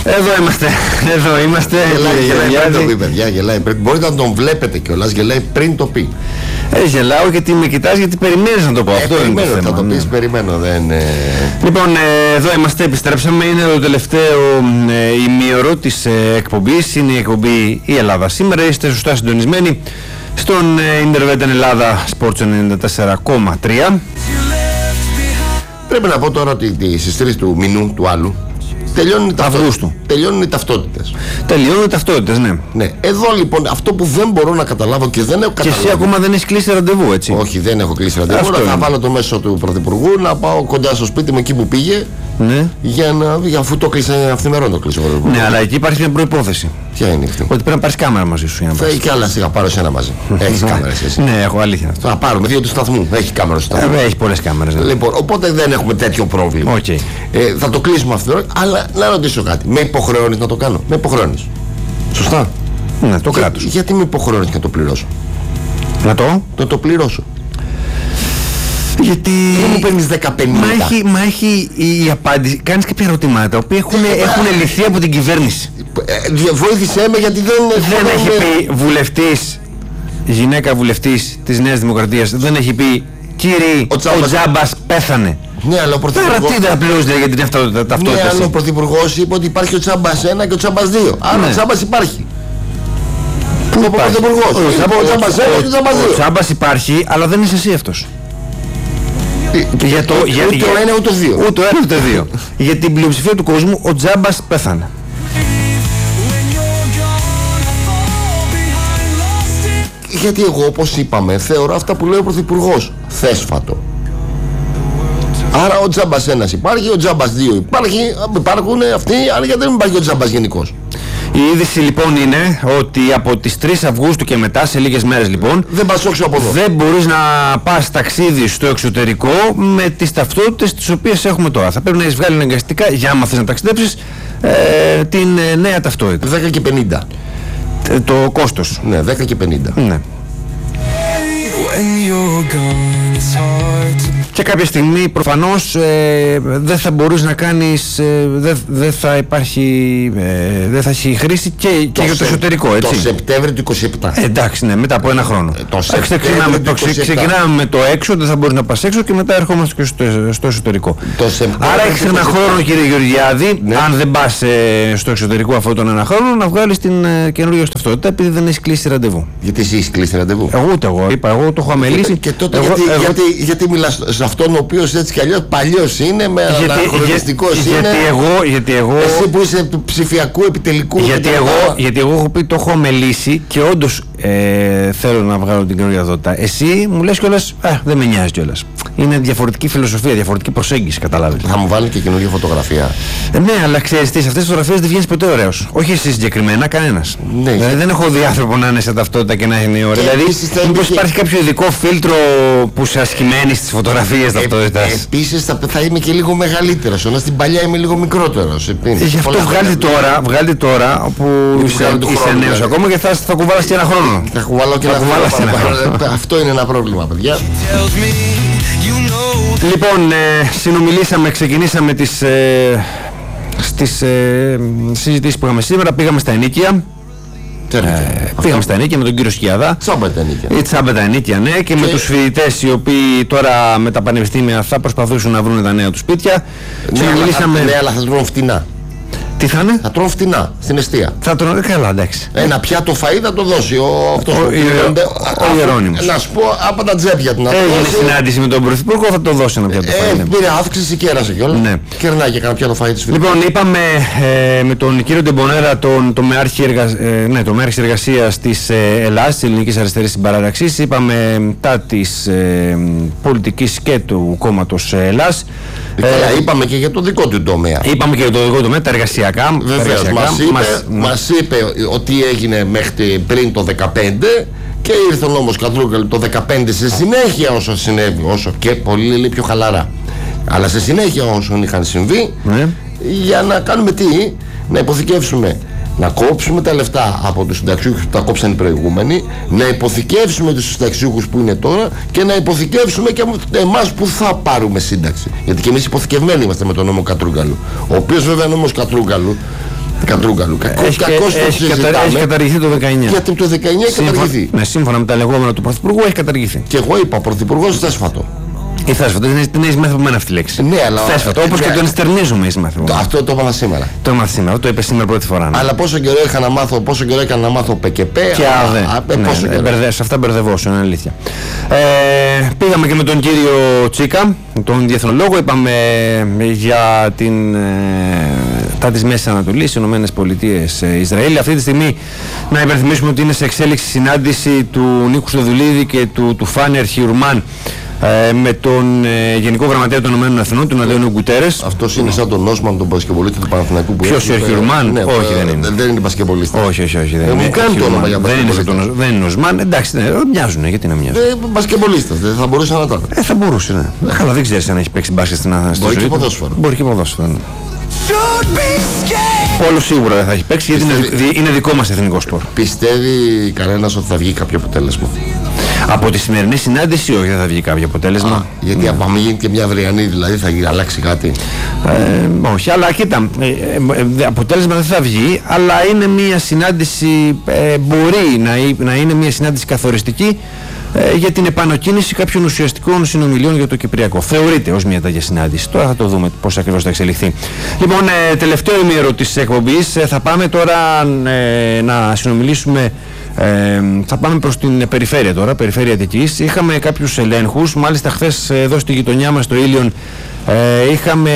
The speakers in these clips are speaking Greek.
Εδώ είμαστε. Γελάει πριν το πει, παιδιά. Γελάει πριν. Μπορείτε να τον βλέπετε κιόλας. Γελάει πριν το πει. Γελάω γιατί με κοιτάς, γιατί περιμένεις να το πω. Αυτό είναι το θέμα. Θα το πεις, περιμένω. Λοιπόν, εδώ είμαστε, επιστρέψαμε. Είναι το τελευταίο ημίωρο της εκπομπής. Είναι η εκπομπή Η Ελλάδα Σήμερα. Είστε σωστά συντονισμένοι στον Ιντερβέντεν Ελλάδα Sports 94,3. Πρέπει να πω τώρα ότι στις 3 του μηνού του άλλου τελειώνουν οι ταυτότητες. Τελειώνουν οι ταυτότητες, ναι. Ναι. Εδώ λοιπόν αυτό που δεν μπορώ να καταλάβω και δεν έχω καταλάβει. Και εσύ ακόμα δεν έχεις κλείσει ραντεβού, έτσι? Όχι, δεν έχω κλείσει ραντεβού. Θα βάλω το μέσο του Πρωθυπουργού να πάω κοντά στο σπίτι μου εκεί που πήγε. Ναι. Αφού το κλείσε αυθημερών το κλείσε. Ναι, αλλά εκεί υπάρχει μια προϋπόθεση. Ποια είναι αυτή? Ότι πρέπει να πάρεις κάμερα μαζί σου. Έχει κι άλλα, σιγά πάρω εσένα μαζί. Έχεις κάμερες εσύ? Ναι, έχω, αλήθεια. Θα πάρουμε 2 του σταθμού. Έχει κάμερα στο σταθμό. Έχει πολλές κάμερες. Ναι. Λοιπόν, οπότε δεν έχουμε τέτοιο πρόβλημα. Okay. Θα το κλείσουμε αυθημερών, αλλά να ρωτήσω κάτι. Με υποχρεώνεις να το κάνω? Με υποχρεώνεις. Σωστά. Ναι, το κράτος. Γιατί με υποχρεώνεις να το πληρώσω? Να το πληρώσω. Γιατί δεν μου παίρνεις 10-50. Μα έχει η απάντηση. Κάνεις κάποια ερωτήματα τα οποία έχουν λυθεί από την κυβέρνηση. Βοήθησέ με, γιατί δεν έχει πει βουλευτής, γυναίκα βουλευτής της Νέας Δημοκρατίας, δεν έχει πει κύριε ο Τζάμπας πέθανε. Ναι, αλλά ο Πρωθυπουργός. Τώρα τι δεν απλούζεται για την ταυτότητα? Ναι, αλλά ο Πρωθυπουργός είπε ότι υπάρχει ο Τζάμπας 1 και ο Τζάμπας 2. Άρα ο Τζάμπας υπάρχει. Πού είπε ο Πρωθυπουργός? Ο Τζάμπας 1 και ο Τζάμπας 2. Ο Τζάμπας υπάρχει, αλλά δεν είσαι εσύ αυτός. Ούτε ο ένα ούτε δύο. Ούτε ένα ούτε δύο. Για την πλειοψηφία του κόσμου ο Τζάμπας πέθανε. Γιατί εγώ, όπως είπαμε, θεωρώ αυτά που λέει ο Πρωθυπουργός θέσφατο. Άρα ο Τζάμπας 1 υπάρχει, ο Τζάμπας 2 υπάρχουν αυτοί, αλλά γιατί δεν υπάρχει ο Τζάμπας γενικός? Η είδηση λοιπόν είναι ότι από τις 3 Αυγούστου και μετά, σε λίγες μέρες λοιπόν, δεν μπορείς να πας ταξίδι στο εξωτερικό με τις ταυτότητες τις οποίες έχουμε τώρα. Θα πρέπει να έχεις βγάλει αναγκαστικά, για άμα θες να ταξιδέψεις, την νέα ταυτότητα. 10 και 50. Το κόστος. Ναι, 10 και 50. Ναι. Και κάποια στιγμή προφανώς δεν θα μπορείς να κάνεις, δεν θα υπάρχει, δεν θα έχει χρήση και για το εσωτερικό, έτσι. Το Σεπτέμβριο του 27. Εντάξει, ναι, μετά από ένα χρόνο. Ξεκινάμε με το έξω, δεν θα μπορείς να πας έξω και μετά ερχόμαστε και στο εσωτερικό. Άρα έχεις ένα χρόνο, κύριε Γεωργιάδη, ναι. Αν δεν πας στο εξωτερικό αυτόν τον ένα χρόνο, να βγάλεις την καινούργια σου ταυτότητα, επειδή δεν έχεις κλείσει ραντεβού. Γιατί εσύ έχεις κλείσει ραντεβού? Εγώ είπα, εγώ το έχω αμελήσει. Και τότε γιατί μιλάς σε αυτόν ο οποίος έτσι κι αλλιώς παλιός είναι, με αναχρονιστικός είναι? Γιατί εγώ εσύ που είσαι του ψηφιακού επιτελικού. Γιατί εγώ έχω πει το έχω αμελήσει και όντως θέλω να βγάλω την καινούργια ταυτότητα. Εσύ μου λες κιόλας, δεν με νοιάζει κιόλας. Είναι διαφορετική φιλοσοφία, διαφορετική προσέγγιση, καταλάβεις. Θα μου βάλει και καινούργια φωτογραφία. Ναι, αλλά ξέρεις τι, σε αυτές τις φωτογραφίες δεν βγαίνεις ποτέ ωραίος. Όχι εσύ συγκεκριμένα, κανένας. Ναι, δηλαδή δεν έχω δει άνθρωπο να είναι σε ταυτότητα και να είναι ωραίο. Δηλαδή, μήπως υπάρχει κάποιο ειδικό φίλτρο που σε ασχημένει στις φωτογραφίες ταυτότητας? Επίσης θα είμαι και λίγο μεγαλύτερος, ενώ στην παλιά είμαι λίγο μικρότερος. Γι' αυτό βγάλτε τώρα που είσαι νέος ακόμα και θα κουβάλας και ένα χρόνο. Θα κουβάλω και ένα χρόνο. Αυτό είναι ένα πρόβλημα, παιδιά. Λοιπόν, ξεκινήσαμε στις συζητήσεις που είχαμε σήμερα, πήγαμε στα ενίκια. Πήγαμε στα ενίκια με τον κύριο Σκιαδά. Τσάμπα τα ενίκια, ναι, και με τους φοιτητές οι οποίοι τώρα με τα πανεπιστήμια θα προσπαθήσουν να βρουν τα νέα τους σπίτια. Ναι, αλλά θα βρουν φτηνά. Τι θα είναι? Θα τρώνε φτηνά στην εστία. Θα τρώνε καλά, εντάξει. Ένα πιάτο φαΐ θα το δώσει ο Ιερώνυμος. Να σου πω από τα τζέπια του να το δώσει. Έγινε συνάντηση με τον Πρωθυπουργό, θα το δώσει ένα πιάτο φαΐ. Πήρε αύξηση και έρασε κιόλας. Ναι. Κερνάει και κανένα πιάτο φαΐ της φίλης. Λοιπόν, είπαμε με τον κύριο Ντεμπονέρα, τον τομεάρχη εργασίας της ΕΛΑΣ, της Ελληνικής Αριστερής Συμπαράταξης. Είπαμε τα της πολιτικής και του κόμματος ΕΛΑΣ. Είπαμε και για το δικό του τομέα. Είπαμε και για το δικό του τομέα, τα εργασιακά. Βεβαίως, μας είπε ότι έγινε μέχρι πριν το 2015 και ήρθε ο νόμος Κατρούγκαλου το 2015 σε συνέχεια όσο συνέβη, όσο και πολύ πιο χαλαρά. Αλλά σε συνέχεια όσων είχαν συμβεί, για να κάνουμε τι, να υποθηκεύσουμε, να κόψουμε τα λεφτά από τους συνταξιούχους που τα κόψαν οι προηγούμενοι, να υποθηκεύσουμε τους συνταξιούχους που είναι τώρα και να υποθηκεύσουμε και εμάς που θα πάρουμε σύνταξη. Γιατί και εμείς υποθηκευμένοι είμαστε με τον νόμο Κατρούγκαλου. Ο οποίος βέβαια νόμος Κατρούγκαλου Κατρούγκαλου. Έχει καταργηθεί το 19. Γιατί το 19 έχει καταργηθεί. Ναι, σύμφωνα με τα λεγόμενα του Πρωθυπουργού έχει καταργηθεί. Και εγώ είπα, ο Πρωθυπουργός θέσφατο. Η θέσφατο, την έχεις μάθει από μένα αυτή τη λέξη. Ναι, αλλά. Θέσφατο, όπως και το ενστερνίζουμε έχεις μάθει. Αυτό το έμαθα σήμερα. Το έμαθα σήμερα, το είπε σήμερα πρώτη φορά. Ναι. Αλλά πόσο καιρό έκανα να μάθω ΠΚΠ. Και σε αυτά μπερδευόσαι, είναι αλήθεια. Πήγαμε και με τον κύριο Τσίκα, τον διεθνολόγο, είπαμε για τα της Μέσης Ανατολής, Ηνωμένες Πολιτείες, Ισραήλ. Αυτή τη στιγμή να υπενθυμίσουμε ότι είναι σε εξέλιξη συνάντηση του Νίκου Στοδουλίδη και του Φάνερ Χιουρμάν με τον Γενικό Γραμματέα των Ηνωμένων Εθνών, τον Αντώνιο Γκουτέρες. Αυτός είναι σαν τον Όσμαν, τον μπασκετμπολίστα του Παναθηναϊκού. Ποιος, ο Χιουρμάν? Ναι, όχι, δεν είναι. Δεν είναι μπασκετμπολίστα. Όχι, δεν είναι. Μου κάνει το όνομα για μπασκετμπολίστα. Δεν είναι Οσμάν, εντάξει, μοιάζουν, γιατί να μοιάζουν. Μπασκετμπολίστας, δεν θα μπορούσε να ήταν. Θα μπορούσε, ναι. Αλλά δεν ξέρεις αν έχει παίξει μπάσκετ στην ζωή. Μπορεί και ποδόσφαιρο. Μπορεί και ποδόσφαιρο. Πόλο σίγουρα δεν θα έχει παίξει, γιατί είναι δικό μας εθνικό σπορ. Πιστεύει κανένας ότι θα βγει κάποιο αποτέλεσμα? Από τη σημερινή συνάντηση, όχι, δεν θα βγει κάποιο αποτέλεσμα. Γιατί αν γίνει και μια αυριανή, δηλαδή θα αλλάξει κάτι? Όχι, αλλά κοίτα, αποτέλεσμα δεν θα βγει, αλλά είναι μια συνάντηση, μπορεί να είναι μια συνάντηση καθοριστική για την επανοκίνηση κάποιων ουσιαστικών συνομιλιών για το Κυπριακό. Θεωρείται ως μια τέτοια συνάντηση. Τώρα θα το δούμε πώς ακριβώς θα εξελιχθεί. Λοιπόν, τελευταίο ημίωρο της εκπομπής. Θα πάμε τώρα να συνομιλήσουμε. Θα πάμε προς την περιφέρεια τώρα, περιφέρεια Αττικής. Είχαμε κάποιους ελέγχους, μάλιστα χθες εδώ στη γειτονιά μας στο Ήλιον είχαμε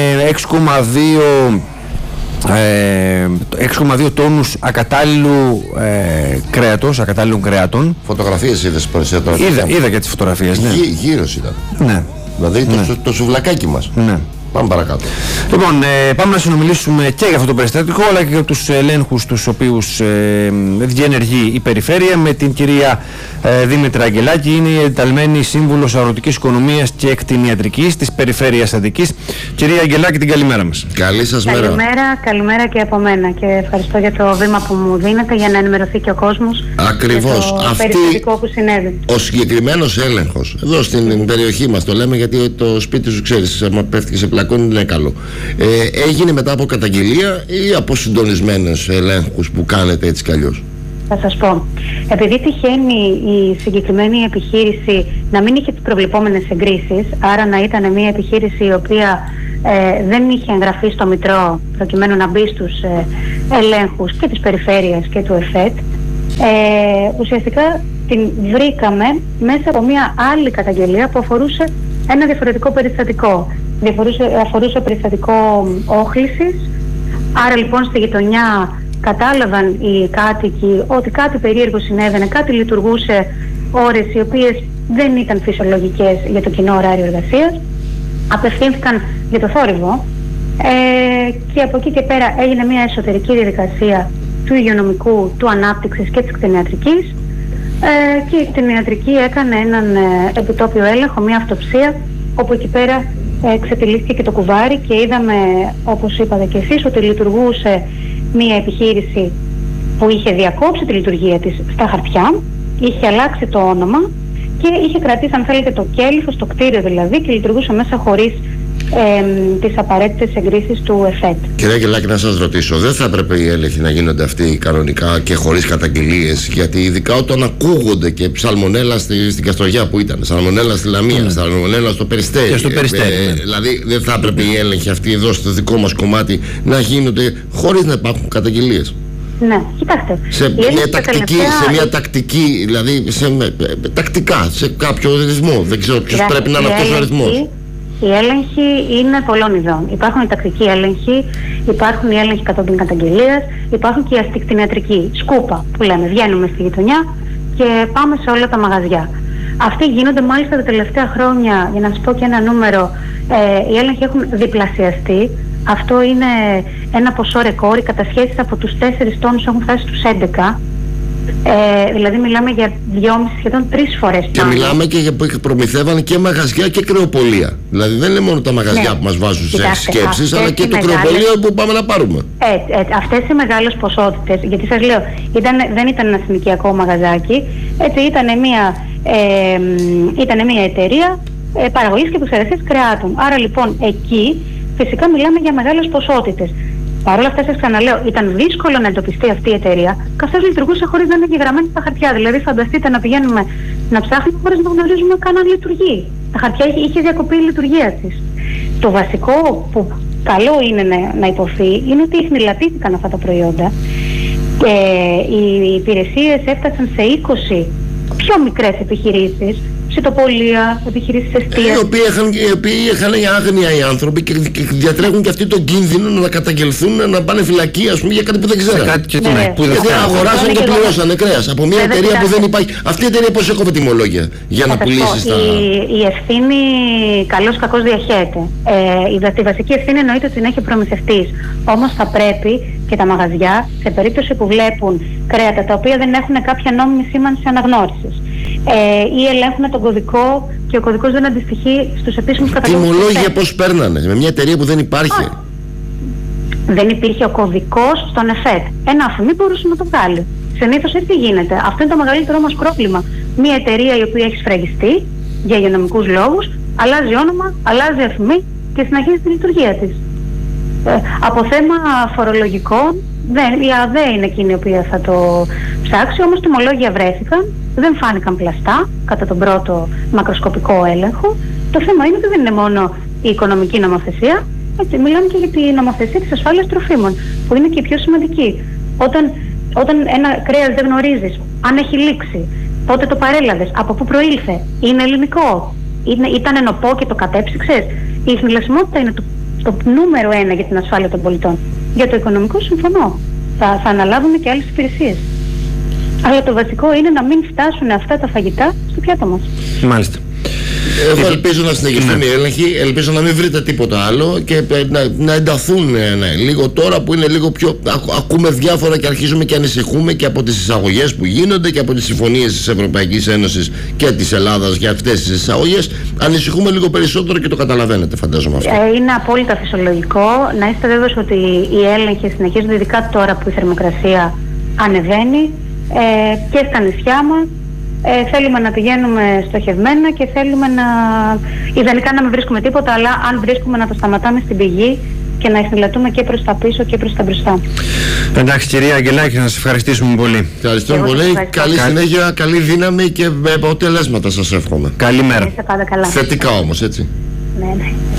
6,2 τόνους ακατάλληλου κρέατος, ακατάλληλων κρεάτων. Φωτογραφίες είδες παρουσία τώρα? Είδα και τις φωτογραφίες, ναι. Γύρος ήταν. Ναι. Δηλαδή το σουβλακάκι μας. Ναι. Πάμε παρακάτω. Λοιπόν, πάμε να συνομιλήσουμε και για αυτό το περιστατικό, αλλά και για τους ελέγχους τους οποίους διενεργεί η περιφέρεια με την κυρία Δήμητρα Αγγελάκη. Είναι η ενταλμένη σύμβουλος αγροτικής οικονομίας και εκτινιατρικής της περιφέρειας Αττικής. Κυρία Αγγελάκη, την καλημέρα μας. Καλή σας μέρα. Καλημέρα και από μένα, και ευχαριστώ για το βήμα που μου δίνετε για να ενημερωθεί και ο κόσμος. Ακριβώς. Για το περιστατικό που συνέβη. Ο συγκεκριμένος έλεγχος εδώ στην περιοχή μας, το λέμε γιατί το σπίτι σου, ξέρεις, άμα πέφτει σε πλακόνι είναι καλό. Έγινε μετά από καταγγελία ή από συντονισμένους ελέγχους που κάνετε έτσι κι αλλιώς? Θα σας πω. Επειδή τυχαίνει η συγκεκριμένη επιχείρηση να μην είχε τις προβλεπόμενες εγκρίσεις, άρα να ήταν μια επιχείρηση η οποία δεν είχε εγγραφεί στο Μητρό προκειμένου να μπει στους ελέγχους και της περιφέρειας και του ΕΦΕΤ, ουσιαστικά την βρήκαμε μέσα από μια άλλη καταγγελία που αφορούσε ένα διαφορετικό περιστατικό. Αφορούσε περιστατικό όχλησης. Άρα λοιπόν στη γειτονιά κατάλαβαν οι κάτοικοι ότι κάτι περίεργο συνέβαινε, κάτι λειτουργούσε ώρες οι οποίες δεν ήταν φυσιολογικές για το κοινό ωράριο εργασίας. Απευθύνθηκαν για το θόρυβο και από εκεί και πέρα έγινε μια εσωτερική διαδικασία του υγειονομικού, του ανάπτυξης και της κτηνιατρικής, και η κτηνιατρική έκανε έναν επιτόπιο έλεγχο, μια αυτοψία, όπου εκεί πέρα ξετυλίστηκε και το κουβάρι και είδαμε, όπως είπατε και εσείς, ότι λειτουργούσε μια επιχείρηση που είχε διακόψει τη λειτουργία της στα χαρτιά, είχε αλλάξει το όνομα και είχε κρατήσει, αν θέλετε, το κέλυφος, το κτίριο δηλαδή, και λειτουργούσε μέσα χωρίς τις απαραίτητες εγκρίσεις του ΕΦΕΤ. Κυρία Αγγελάκη, να σας ρωτήσω, δεν θα έπρεπε οι έλεγχοι να γίνονται αυτοί κανονικά και χωρίς καταγγελίες? Γιατί ειδικά όταν ακούγονται και σαλμονέλα στην Καστοριά που ήταν, σαλμονέλα στη Λαμία, σαλμονέλα στο Περιστέρι. Δηλαδή δεν θα έπρεπε οι έλεγχοι αυτοί εδώ στο δικό μας κομμάτι να γίνονται χωρίς να υπάρχουν καταγγελίες? Ναι, κοιτάξτε. Σε μια τακτική, δηλαδή τακτικά, σε κάποιο ρυθμό. Δεν ξέρω ποιος πρέπει να είναι αυτός ο αριθμός. Οι έλεγχοι είναι πολλών ειδών. Υπάρχουν οι τακτικοί έλεγχοι, υπάρχουν οι έλεγχοι κατόπιν καταγγελίας, υπάρχουν και οι αστικτηνιατρικοί, σκούπα που λέμε. Βγαίνουμε στη γειτονιά και πάμε σε όλα τα μαγαζιά. Αυτοί γίνονται μάλιστα τα τελευταία χρόνια, για να σας πω και ένα νούμερο, οι έλεγχοι έχουν διπλασιαστεί. Αυτό είναι ένα ποσό ρεκόρ. Οι κατασχέσεις από τους 4 τόνους έχουν φτάσει στους 11. Δηλαδή μιλάμε για 2,5 σχεδόν 3 φορές. Και μιλάμε και για που προμηθεύανε και μαγαζιά και κρεοπολία. Δηλαδή δεν είναι μόνο τα μαγαζιά που μας βάζουν σε σκέψεις, αλλά και το κρεοπολείο που πάμε να πάρουμε. Αυτές οι μεγάλες ποσότητες, γιατί σας λέω, δεν ήταν ένα συνοικιακό μαγαζάκι, έτσι ήταν μια εταιρεία παραγωγής και επεξεργασίας κρεάτων. Άρα λοιπόν εκεί φυσικά μιλάμε για μεγάλες ποσότητες. Παρ' όλα αυτά, σας ξαναλέω, ήταν δύσκολο να εντοπιστεί αυτή η εταιρεία, καθώς λειτουργούσε χωρίς να είναι εγγεγραμμένη στα χαρτιά. Δηλαδή, φανταστείτε να πηγαίνουμε να ψάχνουμε χωρίς να γνωρίζουμε καν αν λειτουργεί. Τα χαρτιά είχε διακοπεί η λειτουργία της. Το βασικό που καλό είναι να υποθεί είναι ότι χνηλατήθηκαν αυτά τα προϊόντα και οι υπηρεσίες έφτασαν σε 20 πιο μικρές επιχειρήσεις, σιτοπολία, επιχειρήσεις εστίας. Οι οποίοι είχαν άγνοια οι άνθρωποι και διατρέχουν και αυτοί τον κίνδυνο να καταγγελθούν, να πάνε φυλακή, ας πούμε, για κάτι που δεν ξέρουν. Γιατί αγοράσαν και πληρώσανε κρέας από μια εταιρεία που δεν υπάρχει. Αυτή η εταιρεία πώς έκοβε τιμολόγια για να πουλήσει τα. Η ευθύνη καλώς κακώς διαχέεται. Η βασική ευθύνη εννοείται ότι την έχει ο προμηθευτής. Όμως θα πρέπει και τα μαγαζιά, σε περίπτωση που βλέπουν κρέατα τα οποία δεν έχουν κάποια νόμιμη σήμανση αναγνώρισης ή ελέγχουν τον κωδικό και ο κωδικός δεν αντιστοιχεί στους επίσημους καταλόγους. Τιμολόγια πώς παίρνανε, με μια εταιρεία που δεν υπάρχει. Δεν υπήρχε ο κωδικός στον ΕΦΕΤ. Ένα αφημί μπορούσε να το βγάλει. Συνήθως έτσι γίνεται. Αυτό είναι το μεγαλύτερο μας πρόβλημα. Μια εταιρεία η οποία έχει σφραγιστεί για υγειονομικούς λόγους, αλλάζει όνομα, αλλάζει αφημί και συνεχίζει τη λειτουργία της. Από θέμα φορολογικών, η ΑΔΕ είναι εκείνη η οποία θα το ψάξει, όμως τιμολόγια βρέθηκαν, δεν φάνηκαν πλαστά κατά τον πρώτο μακροσκοπικό έλεγχο. Το θέμα είναι ότι δεν είναι μόνο η οικονομική νομοθεσία, έτσι, μιλάμε και για την νομοθεσία της ασφάλειας τροφίμων, που είναι και η πιο σημαντική. Όταν ένα κρέας δεν γνωρίζεις αν έχει λήξει, πότε το παρέλαβες, από πού προήλθε, είναι ελληνικό, ήταν ενοπό και το κατέψυξες, η χνηλασιμότητα είναι το νούμερο 1 για την ασφάλεια των πολιτών. Για το οικονομικό συμφωνώ. Θα αναλάβουμε και άλλες υπηρεσίες. Αλλά το βασικό είναι να μην φτάσουν αυτά τα φαγητά στο πιάτο μας. Μάλιστα. Εγώ ελπίζω να συνεχιστούν οι έλεγχοι, ελπίζω να μην βρείτε τίποτα άλλο και να ενταθούν λίγο τώρα που είναι λίγο πιο. Ακούμε διάφορα και αρχίζουμε και ανησυχούμε και από τις εισαγωγές που γίνονται και από τις συμφωνίες της Ευρωπαϊκής Ένωσης και της Ελλάδας για αυτές τις εισαγωγές. Ανησυχούμε λίγο περισσότερο και το καταλαβαίνετε, φαντάζομαι αυτό. Είναι απόλυτα φυσιολογικό. Να είστε βέβαιος ότι οι έλεγχοι συνεχίζονται, ειδικά τώρα που η θερμοκρασία ανεβαίνει και στα νησιά μας. Θέλουμε να πηγαίνουμε στοχευμένα και θέλουμε ιδανικά να μην βρίσκουμε τίποτα, αλλά αν βρίσκουμε να το σταματάμε στην πηγή και να εχνηλατούμε και προς τα πίσω και προς τα μπροστά. Εντάξει, κυρία Αγγελάκη, να σας ευχαριστήσουμε πολύ. Ευχαριστούμε πολύ. Καλή συνέχεια, καλή δύναμη και με αποτελέσματα σας εύχομαι. Καλημέρα. Είστε πάντα καλά. Θετικά όμως, έτσι. Ναι.